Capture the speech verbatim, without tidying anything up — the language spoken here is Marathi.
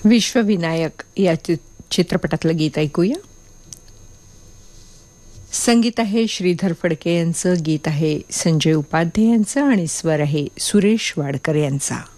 विश्वविनायक या चि- चित्रपटातलं गीत ऐकूया. संगीत आहे श्रीधर फडके यांचं, गीत आहे संजय उपाध्ये यांचं आणि स्वर आहे सुरेश वाडकर यांचा.